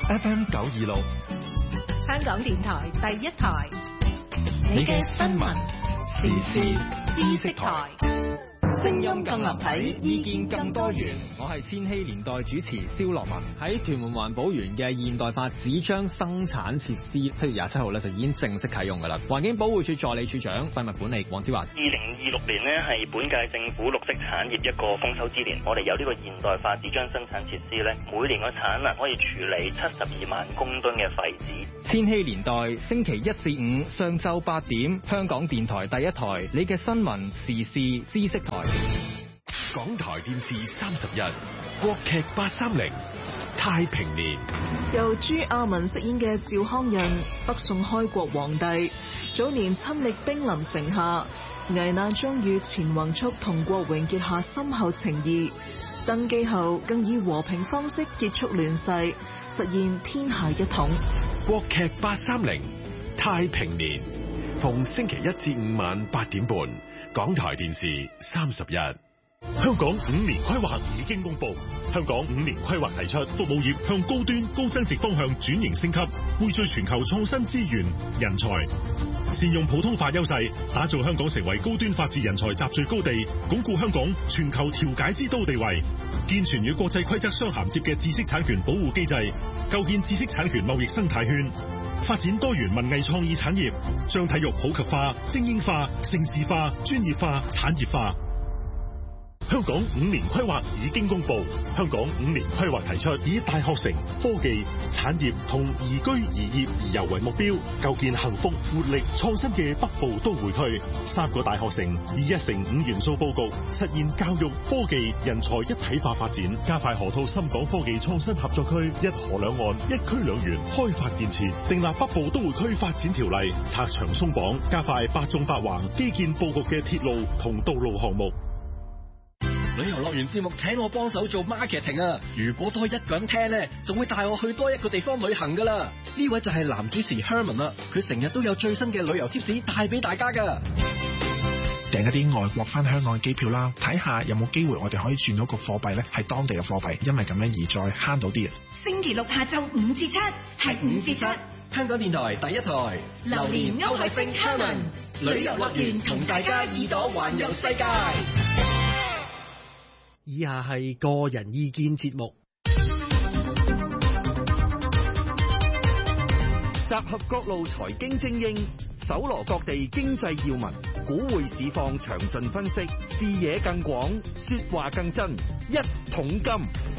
FM 926， 香港電台第一台，你嘅新聞時事知識台。聲音更立體，意見更多元。 我係千禧年代主持蕭樂文。喺屯門環保園嘅現代化紙張生產設施，7月27號咧就已經正式啟用㗎啦。環境保護署助理署長廢物管理黃天華 ，2026年呢係本屆政府綠色產業一個豐收之年。我哋有呢個現代化紙張生產設施咧，每年嘅產能可以處理72萬公噸嘅廢紙。 千禧年代星期1至5上晝8點，香港電台第一台，你嘅新聞時事知識台。 港台電視31國劇830太平年， 由朱亞文飾演嘅趙匡胤，北宋開國皇帝，早年親歷兵臨城下，危難中與錢弘璁同郭榮結下深厚情誼，登基後更以和平方式結束亂世，實現天下一統。 國劇830太平年，逢星期1至5晚8點半，港台電視31。香港5年規劃已經公布，香港5年規劃提出服務業向高端高增值方向轉型升級，匯聚全球創新資源人才，善用普通法優勢，打造香港成為高端法治人才集聚高地，鞏固香港全球調解之都地位，健全與國際規則相銜接嘅知識產權保護機制，構建知識產權貿易生態圈，發展多元文藝創意產業，將體育普及化、精英化、城市化、專業化、產業化。香港5年規劃已經公布，香港5年規劃提出以大學城、科技、產業同宜居宜業宜遊為目標，構建幸福、活力、創新嘅北部都會區。3個大學城以1城5元素佈局，實現教育、科技、人才一體化發展，加快河套深港科技創新合作區，一河兩岸、一區兩園開發建設，訂立北部都會區發展條例，拆牆鬆綁，加快8縱8橫基建佈局嘅鐵路同道路項目。 旅遊樂園節目請我幫手做 marketing 啊！如果多1個人聽呢，就會帶我去多1個地方旅行噶啦。呢位就係男主持 Herman 啦，佢成日都有最新嘅旅遊貼士帶俾大家噶。 訂一啲外國翻香港嘅機票啦，睇下有冇機會我哋可以轉到個貨幣咧係當地嘅貨幣，因為咁樣而再慳到啲。 星期六下晝5至7係5至7， 香港電台第一台， 榴蓮歐海星 Herman 旅遊樂園同大家耳朵環遊世界。 以下係個人意見節目，集合各路財經精英，搜羅各地經濟要聞，股匯市況詳盡分析，視野更廣，說話更真，一桶金。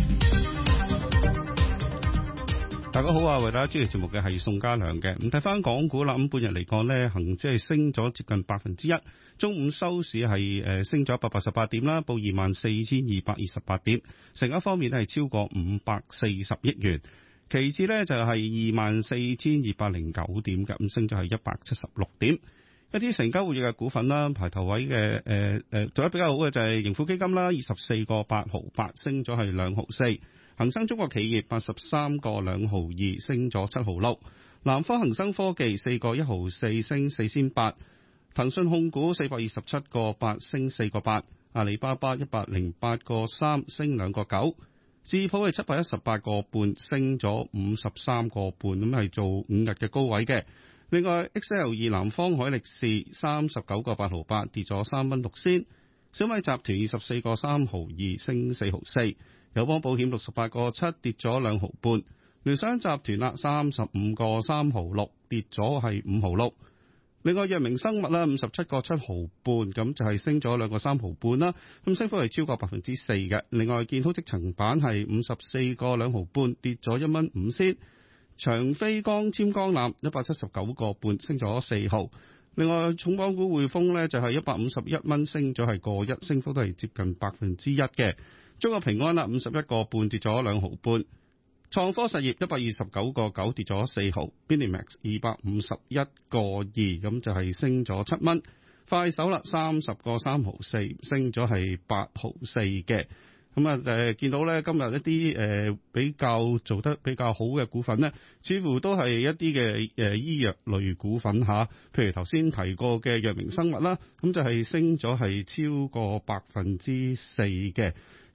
大家好啊，為大家主持節目嘅係宋家良嘅。咁睇翻港股啦，咁半日嚟講呢，恒指係升咗接近1%，中午收市係升咗188點啦，報24,228點，成交方面係超過540億元。期指呢就係24,209點嘅，咁升咗係176點。一啲成交活躍嘅股份啦，排頭位嘅做得比較好嘅就係盈富基金啦，24個8毫8，升咗係2毫4。恒生中國企業83個2毫2，升咗7毫6。南方恒生科技4個1毫4，升4仙8。騰訊控股427個8，升4個8。阿里巴巴108個3，升2個9。智普係718個半，升咗53個半，咁係做5日嘅高位嘅。另外 XL2 南方海力士39個8毫8，跌咗3蚊6仙。小米集團24個3毫2，升4毫4。友邦保險68個7，跌咗2毫半。聯想集團啦35個3毫6，跌咗係5毫6。另外藥明生物啦57個7毫半，咁就係升咗2個3毫半啦，咁升幅係超過4%嘅。另外建滔積層板係54個2毫半，跌咗1蚊5仙。長飛光纖光纜179個半，升咗4毫。另外重磅股匯豐呢就係151蚊，升咗係個1，升幅都係接近1%嘅。中國平安啦51個半，跌咗2毫半。創科實業129個9，跌咗4毫。Binimax 251個2，咁就係升咗7蚊。快手啦30個3毫4，升咗係8毫4嘅。咁啊見到咧今日一啲比較做得比較好嘅股份呢，似乎都係一啲嘅醫藥類股份吓，譬如頭先提過嘅藥明生物啦，咁就係升咗係超過4%嘅。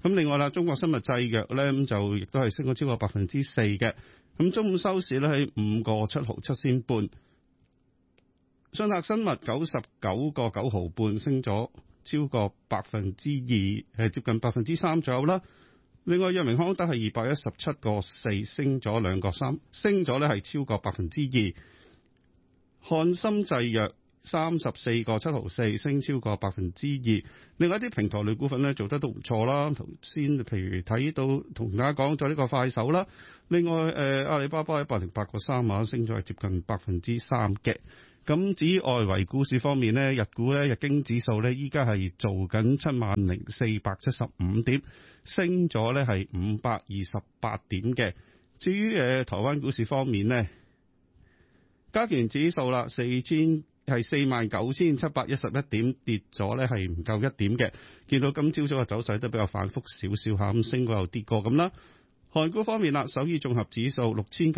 咁另外啦，中國生物製藥咧咁就亦都係升咗超過4%嘅。咁中午收市咧喺5個7毫7仙半。信達生物99個9毫半，升咗超過2%，接近3%左右啦。另外，藥明康德係217個4，升咗2個3，升咗咧係超過2%。漢森製藥34個7毫4，升超過2%。另外一啲平台類股份咧做得都唔錯啦。頭先譬如睇到同大家講咗呢個快手啦，另外阿里巴巴108個3啊，升咗係接近3%嘅。咁至於外圍股市方面呢，日股咧日經指數咧依家係做緊70,475點，升咗咧係528點嘅。至於台灣股市方面呢，加權指數啦49,711點，跌咗咧係唔夠1點嘅。見到今朝早嘅走勢都比較反覆少少下，咁升過又跌過咁啦。韓股方面啦，首爾綜合指數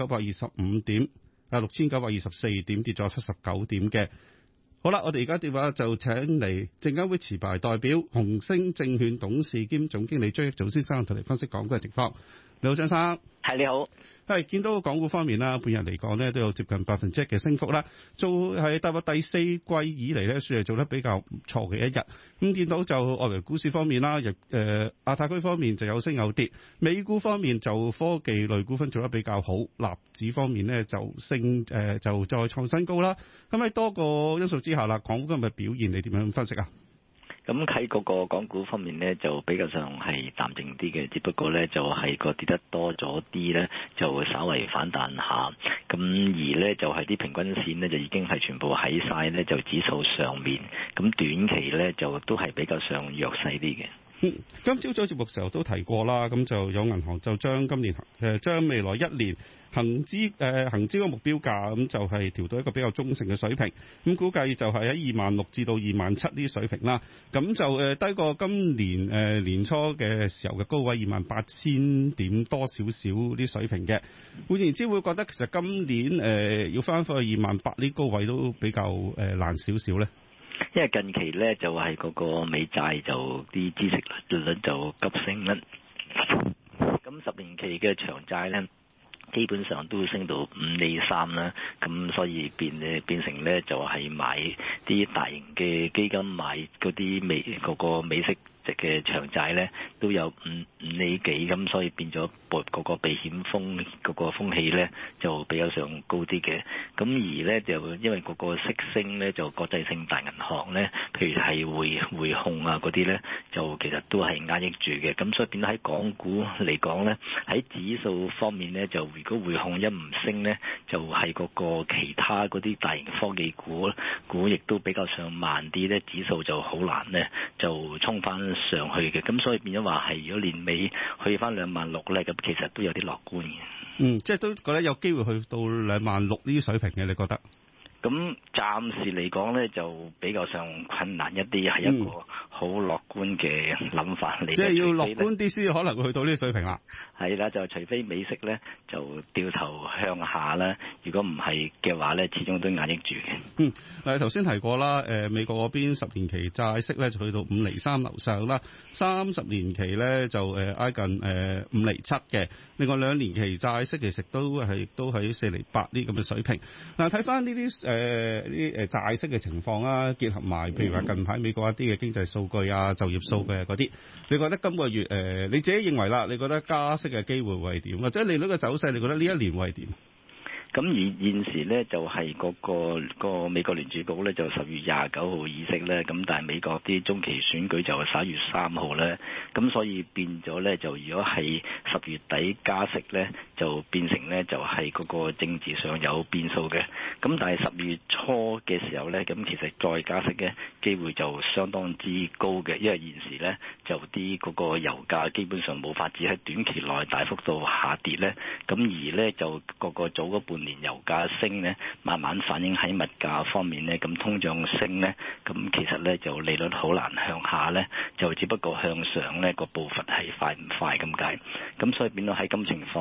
6,925點。6,924點，跌咗79點嘅。好啦，我哋而家電話就請嚟證監會持牌代表紅星證券董事兼總經理張益祖先生同你分析港股嘅情況。你好，張生。 係，你好。係見到港股方面啦，半日嚟講呢都有接近1%嘅升幅啦，係踏入第4季以嚟呢，算係做得比較唔錯嘅一日。咁見到就外圍股市方面啦，亞太區方面就有升有跌，美股方面就科技類股份做得比較好，納指方面呢就升就再創新高啦。咁喺多個因素之下啦，港股今日表現你點樣分析啊？ 咁喺嗰個港股方面呢，就比較上係淡靜啲嘅，只不過呢就係個跌得多咗啲呢，就稍微反彈下。咁而呢就係啲平均線呢，就已經係全部喺晒呢就指數上面。咁短期呢，就都係比較上弱勢啲嘅。 今朝早節目時候都提過啦，咁就有銀行就將今年將未來1年恒指嘅目標價咁就係調到一個比較中性嘅水平，咁估計就係喺26,000至到27,000呢啲水平啦。咁就低過今年年初嘅時候嘅高位28,000點多少少啲水平嘅。換言之，會覺得其實今年要翻返去28,000呢高位都比較難少少咧。 因為近期咧就係嗰個美債就啲孳息率就急升啦，咁10年期嘅長債咧基本上都升到5厘3啦，咁所以變成咧就係買啲大型嘅基金買嗰啲嗰個美息值嘅長債咧都有5厘幾，咁所以變咗嗰個避險風嗰個風氣咧就比較上高啲嘅。咁而咧就因為嗰個息升咧，就國際性大銀行咧，譬如係匯控啊嗰啲咧，就其實都係壓抑住嘅。咁所以變咗喺港股嚟講咧，喺指數方面咧，就如果匯控一唔升咧，就係嗰個其他嗰啲大型科技股亦都比較上慢啲咧，指數就好難咧就衝翻上去嘅。咁所以變咗話係如果年尾去翻26,000咧，咁其實都有啲樂觀嘅。 即係都覺得有機會去到26,000呢啲水平嘅，你覺得？ 咁暫時嚟講咧，就比較上困難一啲，係一個好樂觀嘅諗法嚟。 即係要樂觀啲先可能會去到呢啲水平啦。 係啦，就除非美息咧就掉頭向下啦，如果唔係嘅話咧，始終都壓抑住嘅。 嗱頭先提過啦，美國嗰邊10年期債息咧就去到5厘3樓上啦，30年期咧就挨近5厘7嘅，另外2年期債息其實都喺4厘8呢咁嘅水平。嗱睇翻呢啲債息嘅情況啦，結合埋譬如話近排美國一啲嘅經濟數據啊、就業數據啊嗰啲，你覺得今個月你自己認為啦，你覺得加息嘅機會會係點？或者利率嘅走勢，你覺得呢一年會係點？ 咁而現時咧就係嗰個美國聯儲局咧就10月29號議息咧，咁但係美國啲中期選舉就11月3號咧，咁所以變咗咧就如果係10月底加息咧，就變成咧就係嗰個政治上有變數嘅。咁但係10月初嘅時候咧，咁其實再加息嘅機會就相當之高嘅，因為現時咧就啲嗰個油價基本上冇法子喺短期內大幅度下跌咧，咁而咧就個早嗰半年油價升咧，慢慢反映喺物價方面咧，咁通脹升咧，咁其實咧就利率好難向下咧，就只不過向上咧個步伐係快唔快咁解，咁所以變到喺咁情況之下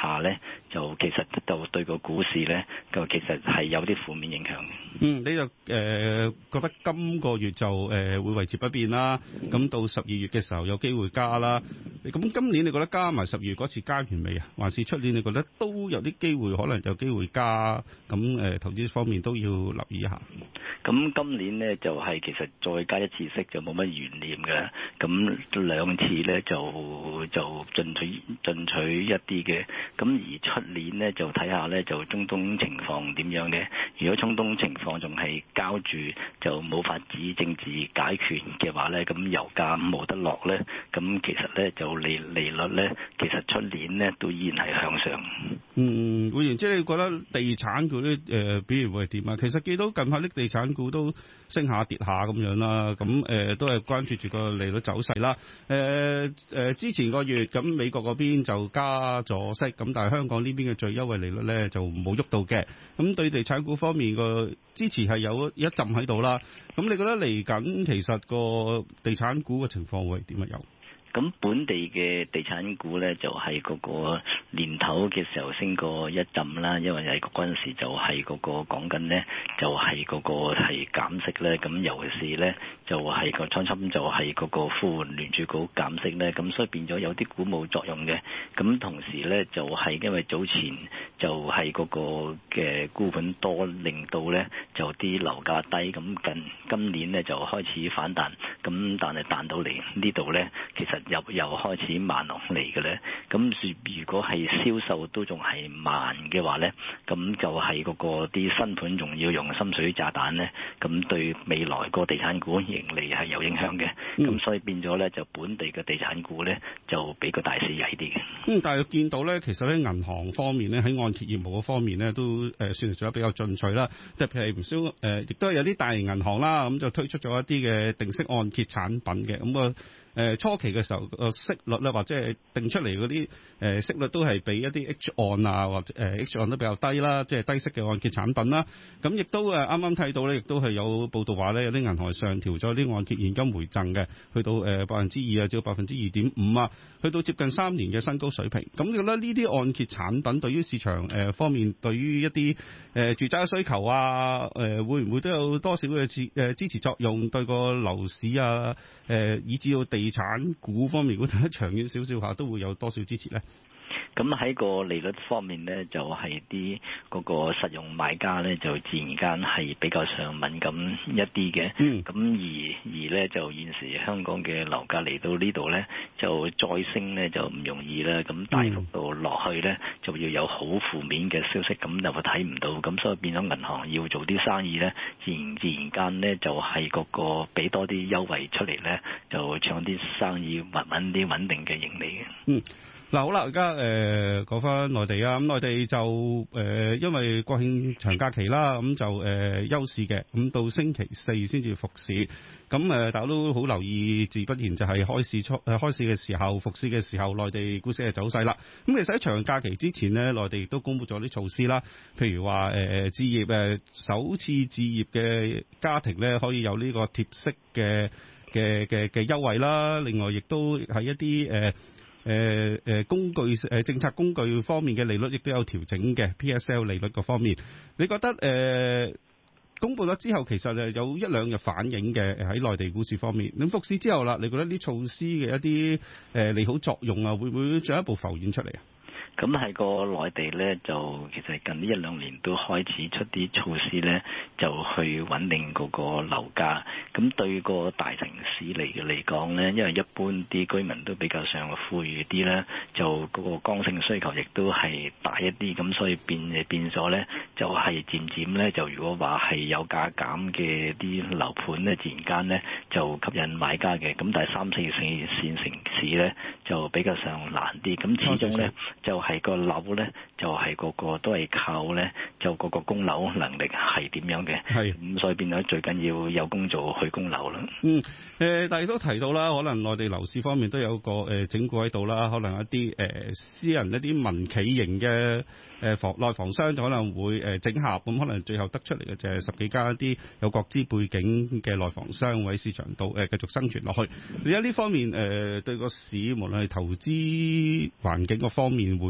下咧，就其實就對個股市咧，就其實係有啲負面影響嘅。 你就覺得今個月就會維持不變啦，咁到12月嘅時候有機會加啦。咁今年你覺得加埋12月嗰次加完未啊？還是出年你覺得都有啲機會，可能有機會加？咁投資方面都要留意一下。 咁今年呢，就係其實再加一次息就冇乜懸念嘅，咁2次呢，就進取一啲嘅，咁而出年呢，就睇下呢，就中東情況點樣嘅。如果中東情況仲係膠住，就冇法子政治解決嘅話呢，咁油價冇得落呢，咁其實呢，就利率呢，其實出年呢，都依然係向上。 會員，即係你覺得地產股啲表現會係點啊？其實見到近排啲地產股都升下跌下咁樣啦，咁都係關注住個利率走勢啦。之前個月咁美國嗰邊就加咗息，咁但係香港呢邊嘅最優惠利率咧就冇喐到嘅。咁對地產股方面個支持係有一浸喺度啦。咁你覺得嚟緊其實個地產股嘅情況會點啊？有？ 咁本地嘅地產股咧，就係嗰個年頭嘅時候升過一陣啦，因為喺嗰陣時就係嗰個講緊咧，就係嗰個係減息咧，咁尤其是咧就係個初心就係嗰個呼喚聯儲局減息咧，咁所以變咗有啲鼓舞作用嘅。咁同時咧就係因為早前就係嗰個嘅沽盤多，令到咧就啲樓價低，咁今年咧就開始反彈，咁但係彈到嚟呢度咧，其實又開始慢落嚟嘅咧，咁如果係銷售都仲係慢嘅話咧，咁就係嗰個啲新盤仲要用深水炸彈咧，咁對未來個地產股盈利係有影響嘅，咁所以變咗咧就本地嘅地產股咧就比個大市曳啲嘅。 但係見到咧，其實咧銀行方面咧喺按揭業務嗰方面咧都算係做得比較進取啦，特別係唔少亦都有啲大型銀行啦，咁就推出咗一啲嘅定息按揭產品嘅，咁初期嘅時候個息率咧，或者係定出嚟嗰啲息率都係比一啲 H 按啊，或者H 按都比較低啦，即係低息嘅按揭產品啦。咁亦都啱啱睇到咧，亦都係有報道話咧，有啲銀行上調咗啲按揭現金回贈嘅，去到2%啊，至到2.5%啊，去到接近3年嘅新高水平。咁你覺得呢啲按揭產品對於市場方面，對於一啲住宅嘅需求啊，會唔會都有多少嘅支持作用？對個樓市啊，以至到地產股方面，如果睇得長遠少少下，都會有多少支持咧？ 咁喺個利率方面咧，就係啲嗰個實用買家咧，就自然間係比較上敏感一啲嘅。咁而咧就現時香港嘅樓價嚟到呢度咧，就再升咧就唔容易啦。咁大幅度落去咧，就要有好負面嘅消息，咁就睇唔到。咁所以變咗銀行要做啲生意咧，自然間咧就係嗰個俾多啲優惠出嚟咧，就搶啲生意，揾啲穩定嘅盈利嘅。 嗱好啦，而家講翻內地啊，咁內地就因為國慶長假期啦，咁就休市嘅，咁到星期4先至復市。咁大家都好留意，自不然就係開市嘅時候、復市嘅時候，內地股市嘅走勢啦。咁其實喺長假期之前呢，內地亦都公布咗啲措施啦，譬如話置業首次置業嘅家庭咧，可以有呢個貼息嘅優惠啦。另外亦都係一啲工具政策工具方面嘅利率亦都有調整嘅 PSL 利率嗰方面，你覺得公布咗之後，其實有1-2日反映嘅喺內地股市方面。咁復市之後啦，你覺得啲措施嘅一啲利好作用啊，會唔會進一步浮現出嚟啊？ 咁喺個內地咧，就其實近呢1-2年都開始出啲措施咧，就去穩定嗰個樓價。咁對個大城市嚟講咧，因為一般啲居民都比較上富裕啲啦，就嗰個剛性需求亦都係大一啲，咁所以變咗咧，就係漸漸咧，就如果話係有價減嘅啲樓盤咧，自然間咧就吸引買家嘅。咁但係3、4線城市咧就比較上難啲。咁始終咧就係個樓咧，就係個個都係靠咧，就個個供樓能力係點樣嘅。咁所以變咗最緊要有工做去供樓啦。 但係都提到啦，可能內地樓市方面都有個整固喺度啦，可能一啲私人一啲民企型嘅內房商可能會整合，咁可能最後得出嚟嘅就係10幾間一啲有國資背景嘅內房商喺市場度繼續生存落去。你喺呢方面對個市無論係投資環境個方面會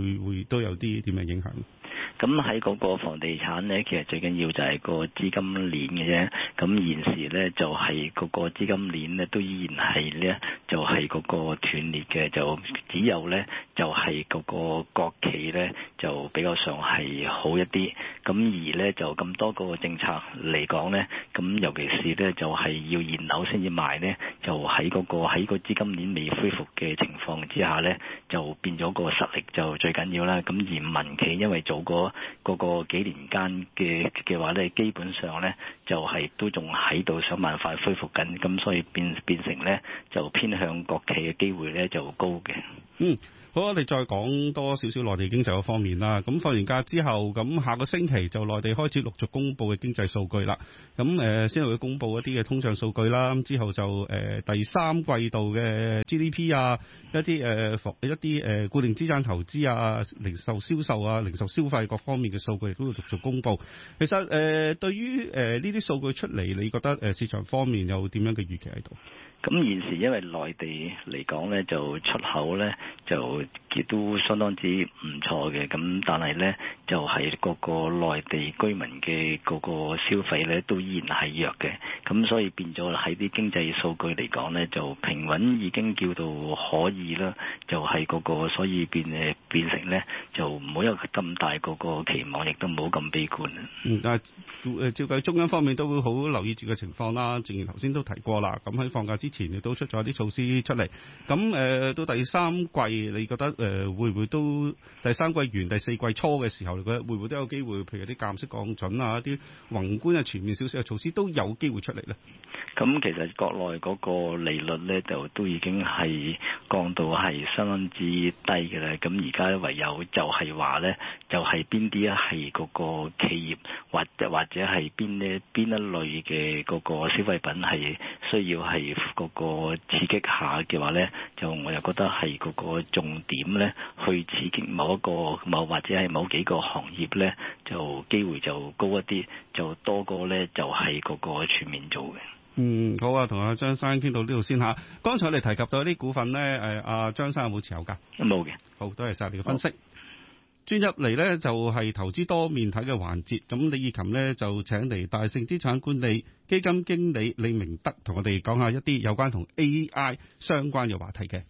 會都有啲點樣影響？ 咁喺嗰個房地產呢，其實最緊要就係個資金鏈嘅啫。咁現時呢，就係嗰個資金鏈呢，都依然係呢，就係嗰個斷裂嘅，就只有呢，就係嗰個國企呢，就比較上係好一啲。咁而呢，就咁多個政策嚟講呢，咁尤其是呢，就係要現樓先至賣呢，就喺個資金鏈未恢復嘅情況之下呢，就變咗個實力就最緊要啦。咁而民企因為做過嗰個幾年間嘅話咧，基本上咧就係都仲喺度想辦法恢復緊，咁所以變成咧就偏向國企嘅機會咧就高嘅。 好，我哋再講多少少內地經濟嗰方面啦。咁放完假之後，咁下個星期就內地開始陸續公布嘅經濟數據啦。咁先會公布一啲嘅通脹數據啦。咁之後就第三季度嘅 GDP 啊，一啲固定資產投資啊、零售銷售啊、零售消費各方面嘅數據亦都會陸續公布。其實對於呢啲數據出嚟，你覺得市場方面有點樣嘅預期喺度？ 咁現時因為內地嚟講咧，就出口咧就亦都相當之唔錯嘅，咁但係咧就係嗰個內地居民嘅嗰個消費咧都依然係弱嘅，咁所以變咗喺啲經濟數據嚟講咧就平穩已經叫到可以啦，就係嗰個所以變成咧就唔好有咁大嗰個期望，亦都唔好咁悲觀。 但係照計中央方面都會好留意住嘅情況啦，正如頭先都提過啦，咁喺放假之前亦都出咗啲措施出嚟，咁到第三季，你覺得會唔會都第三季完第四季初嘅時候，你覺得會唔會都有機會，譬如啲減息降準啊，一啲宏觀啊全面少少嘅措施都有機會出嚟咧？咁其實國內嗰個利率咧就都已經係降到係相當之低嘅啦，咁而家唯有就係話咧，就係邊啲係嗰個企業或者係邊一類嘅嗰個消費品係需要係嗰個刺激下嘅話咧，就我又覺得係嗰個重點咧，去刺激某或者係某幾個行業咧，就機會就高一啲，就多過咧就係嗰個全面做嘅。 好啊，同阿張生傾到呢度先吓。剛才我哋提及到啲股份咧，阿張生有冇持有噶？ 冇嘅。 好，多謝晒你嘅分析。轉入嚟咧就係投資多面睇嘅環節，咁李以琴咧就請嚟大盛資產管理基金經理李明德同我哋講下一啲有關同 AI 相關嘅話題嘅。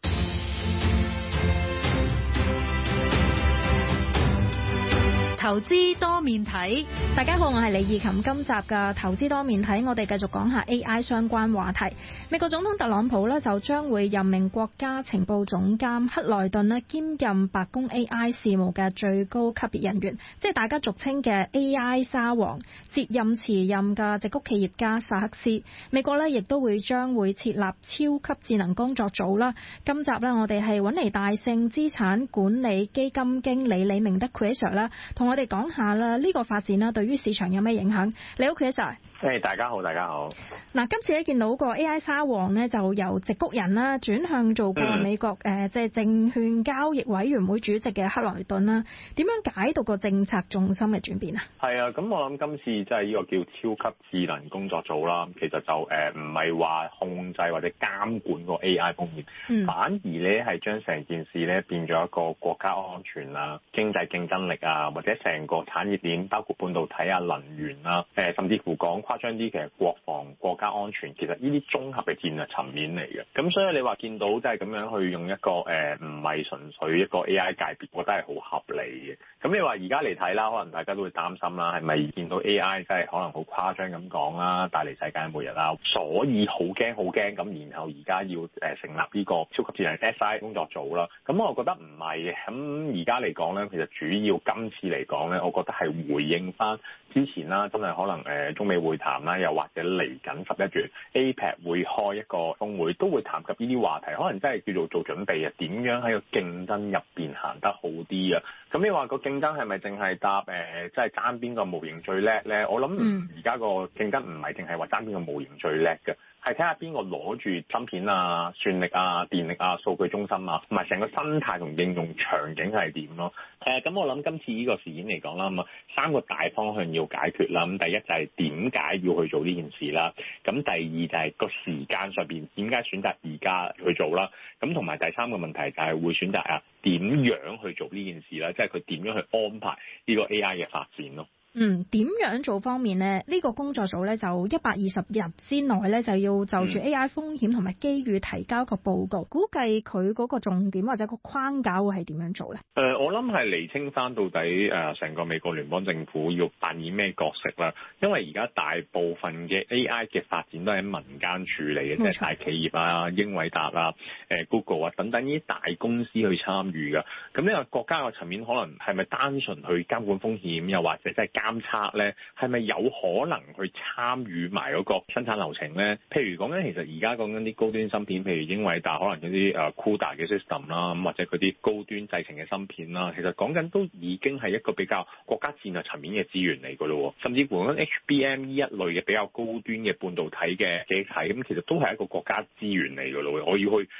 投資多面睇，大家好，我係李以琴。今集嘅投資多面睇，我哋繼續講下 AI 相關話題。美國總統特朗普呢就將會任命國家情報總監克萊頓呢兼任白宮 AI 事務嘅最高級別人員，即係大家俗稱嘅 AI 沙皇，接任辭任嘅矽谷企業家薩克斯。美國呢亦都將會設立超級智能工作組啦。今集呢，我哋係揾嚟大盛資產管理基金經理李明德 Chris 啦，同我哋講下啦，呢個發展啦，對於市場有咩影響？你好 Chris。 大家好，大家好。 嗱，今次咧見到個 AI 沙皇咧，就由矽谷人啦轉向做過美國即係證券交易委員會主席嘅克萊頓啦。點樣解讀個政策重心嘅轉變啊？ 係啊，咁我諗今次即係呢個叫超級智能工作組啦，其實就唔係話控制或者監管個 AI 風險，反而咧係將成件事咧變咗一個國家安全啊、經濟競爭力啊，或者成個產業鏈，包括半導體啊、能源啊，甚至乎講誇張啲，其實國防、國家安全，其實呢啲綜合嘅戰略層面嚟嘅。咁所以你話見到即係咁樣去用一個唔係純粹一個 AI 界別，我覺得係好合理嘅。咁你話而家嚟睇啦，可能大家都會擔心啦，係咪見到 AI 真係可能好誇張咁講啦，帶嚟世界末日啦，所以好驚好驚咁，然後而家要成立呢個超級智能 SI 工作組啦。咁我覺得唔係嘅。咁而家嚟講咧，其實主要今次嚟講咧，我覺得係回應翻之前啦，真係可能中美會談啦，又或者嚟緊11月 APEC 會開一個峰會，都會談及呢啲話題，可能真係叫做準備啊，點樣喺個競爭入邊行得好啲啊？咁你話個競爭係咪淨係答即係爭邊個模型最叻咧？我諗而家個競爭唔係淨係話爭邊個模型最叻嘅， 係睇下邊個攞住芯片啊、算力啊、電力啊、數據中心啊，同埋成個生態同應用場景係點咯。咁我諗今次呢個事件嚟講啦，咁啊3個大方向要解決啦。咁第一就係點解要去做呢件事啦。咁第二就係個時間上邊點解選擇而家去做啦。咁同埋第三個問題就係會選擇點樣去做呢件事啦，即係佢點樣去安排呢個 AI 嘅發展咯。 點樣做方面呢？呢個工作組咧就120日之內咧就要就住 AI 風險同埋機遇提交個報告。估計佢嗰個重點或者個框架會係點樣做咧？ 我諗係釐清翻到底成個美國聯邦政府要扮演咩角色啦。因為而家大部分嘅 AI 嘅發展都喺民間處理嘅，即係大企業啊、英偉達啊、Google 啊等等呢啲大公司去參與㗎。咁呢個國家嘅層面可能係咪單純去監管風險，又或者即係監測咧，係咪有可能去參與埋嗰個生產流程咧？譬如講緊，其實而家講緊啲高端芯片，譬如英偉達可能嗰啲CUDA 嘅 system 啦，咁或者嗰啲高端製程嘅芯片啦，其實講緊都已經係一個比較國家戰略層面嘅資源嚟㗎咯。甚至乎講緊 HBM 呢一類嘅比較高端嘅半導體嘅記憶體，咁其實都係一個國家資源嚟㗎咯。我要去